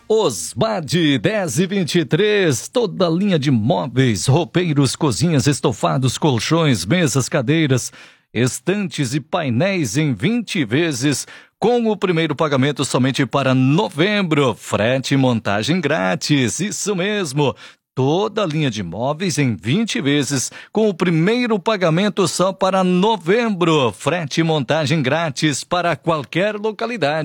Osmad 10 e 23, toda linha de móveis, roupeiros, cozinhas, estofados, colchões, mesas, cadeiras, estantes e painéis em 20 vezes, com o primeiro pagamento somente para novembro. Frete e montagem grátis, isso mesmo. Toda linha de móveis em 20 vezes, com o primeiro pagamento só para novembro. Frete e montagem grátis para qualquer localidade.